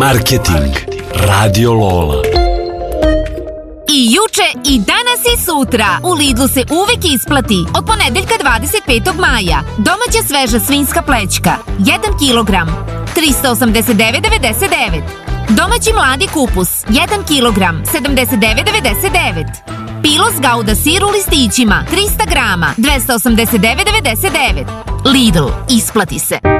Marketing Radio Lola. I juče, i danas i sutra u Lidlu se uvek isplati. Od ponedeljka 25. maja domaća sveža svinjska plećka 1 kg 389,99. Domaći mladi kupus 1 kg 79,99. Pilos Gouda sir u listićima 300 grama 289,99. Lidl, isplati se.